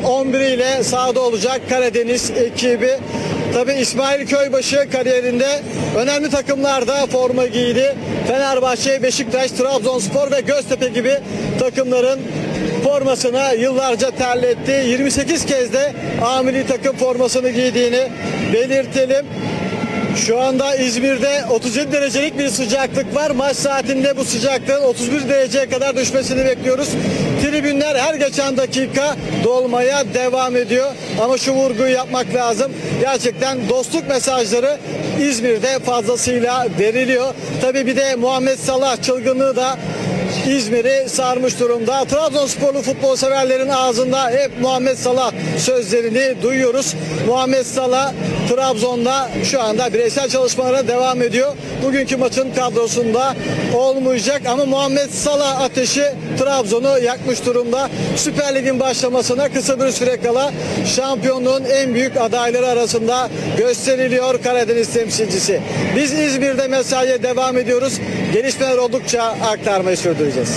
11 ile sahada olacak Karadeniz ekibi. Tabii İsmail Köybaşı kariyerinde önemli takımlarda forma giydi. Fenerbahçe, Beşiktaş, Trabzonspor ve Göztepe gibi takımların formasını yıllarca terletti. 28 kez de A milli takım formasını giydiğini belirtelim. Şu anda İzmir'de 37 derecelik bir sıcaklık var. Maç saatinde bu sıcaklığın 31 dereceye kadar düşmesini bekliyoruz. Tribünler her geçen dakika dolmaya devam ediyor. Ama şu vurguyu yapmak lazım. Gerçekten dostluk mesajları İzmir'de fazlasıyla veriliyor. Tabii bir de Muhammed Salah çılgınlığı da İzmir'i sarmış durumda. Trabzonsporlu futbol severlerin ağzında hep Muhammed Salah sözlerini duyuyoruz. Muhammed Salah Trabzon'da şu anda bireysel çalışmalara devam ediyor. Bugünkü maçın kadrosunda olmayacak ama Muhammed Salah ateşi Trabzon'u yakmış durumda. Süper Lig'in başlamasına kısa bir süre kala şampiyonluğun en büyük adayları arasında gösteriliyor Karadeniz temsilcisi. Biz İzmir'de mesaiye devam ediyoruz. Gelişmeler oldukça aktarmayı sürdüreceğiz.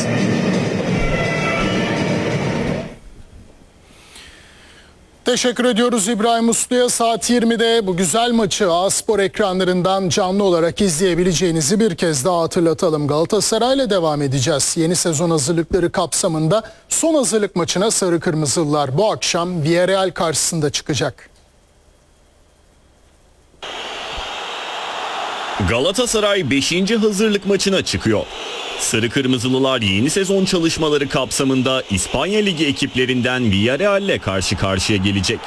Teşekkür ediyoruz İbrahim Uslu'ya. Saat 20'de bu güzel maçı A-Spor ekranlarından canlı olarak izleyebileceğinizi bir kez daha hatırlatalım. Galatasaray'la devam edeceğiz. Yeni sezon hazırlıkları kapsamında son hazırlık maçına Sarı Kırmızılılar bu akşam Villarreal karşısında çıkacak. Galatasaray 5. hazırlık maçına çıkıyor. Sarı Kırmızılılar yeni sezon çalışmaları kapsamında İspanya Ligi ekiplerinden Villarreal'le karşı karşıya gelecek.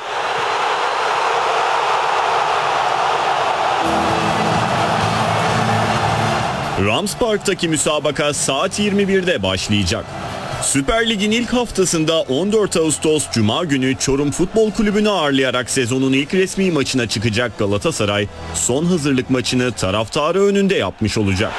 Rams Park'taki müsabaka saat 21'de başlayacak. Süper Lig'in ilk haftasında 14 Ağustos Cuma günü Çorum Futbol Kulübü'nü ağırlayarak sezonun ilk resmi maçına çıkacak Galatasaray, son hazırlık maçını taraftarı önünde yapmış olacak.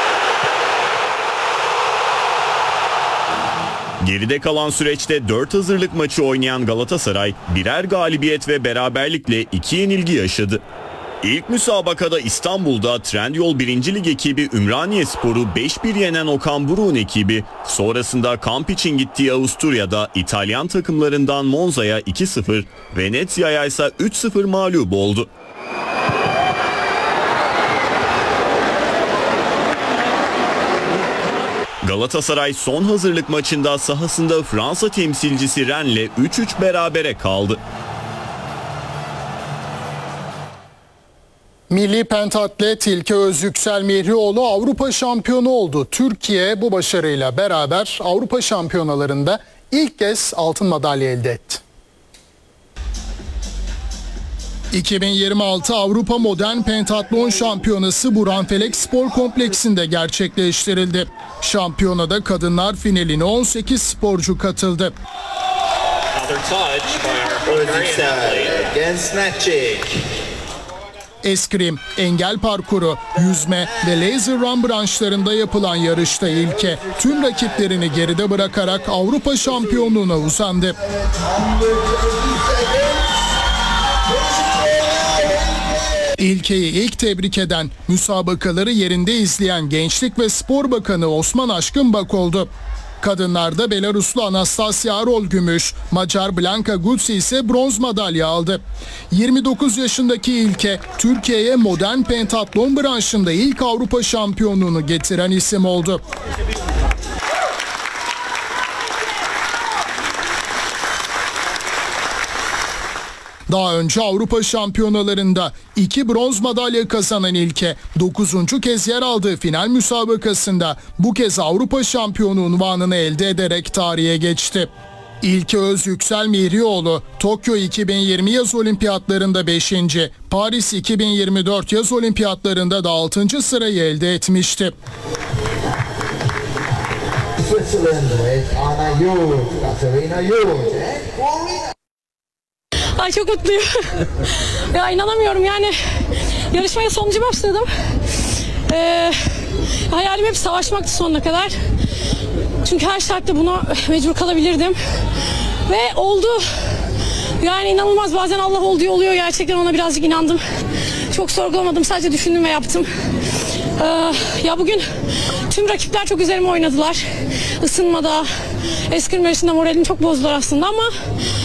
Geride kalan süreçte 4 hazırlık maçı oynayan Galatasaray, birer galibiyet ve beraberlikle 2 yenilgi yaşadı. İlk müsabakada İstanbul'da Trendyol 1. Lig ekibi Ümraniyespor'u 5-1 yenen Okan Buruk'un ekibi, sonrasında kamp için gittiği Avusturya'da İtalyan takımlarından Monza'ya 2-0, Venezia'ya ise 3-0 mağlup oldu. Galatasaray son hazırlık maçında sahasında Fransa temsilcisi Rennes'le 3-3 berabere kaldı. Milli pentatlet İlke Özyüksel Mihrioğlu Avrupa şampiyonu oldu. Türkiye bu başarıyla beraber Avrupa şampiyonalarında ilk kez altın madalya elde etti. 2026 Avrupa Modern Pentatlon Şampiyonası Buranfelek Spor Kompleksi'nde gerçekleştirildi. Şampiyonada kadınlar finaline 18 sporcu katıldı. Eskrim, engel parkuru, yüzme ve laser run branşlarında yapılan yarışta İlke tüm rakiplerini geride bırakarak Avrupa şampiyonluğuna uzandı. İlke'yi ilk tebrik eden, müsabakaları yerinde izleyen Gençlik ve Spor Bakanı Osman Aşkın Bak oldu. Kadınlarda Belaruslu Anastasia Arol gümüş, Macar Blanka Gutsi ise bronz madalya aldı. 29 yaşındaki İlke, Türkiye'ye modern pentatlon branşında ilk Avrupa şampiyonluğunu getiren isim oldu. Daha önce Avrupa şampiyonalarında 2 bronz madalya kazanan İlke, 9. kez yer aldığı final müsabakasında bu kez Avrupa şampiyonu unvanını elde ederek tarihe geçti. İlke Özyüksel Mihrioğlu, Tokyo 2020 yaz olimpiyatlarında 5. Paris 2024 yaz olimpiyatlarında da 6. sırayı elde etmişti. Ay çok mutluyum. Ya inanamıyorum yani. Yarışmaya sonuncu başladım. Hayalim hep savaşmaktı sonuna kadar. Çünkü her şartta buna mecbur kalabilirdim. Ve oldu. Yani inanılmaz, bazen Allah olduğu oluyor. Gerçekten ona birazcık inandım. Çok sorgulamadım, sadece düşündüm ve yaptım. Ya bugün tüm rakipler çok üzerime oynadılar. Isınmada, eskrim yarışında moralini çok bozdular aslında ama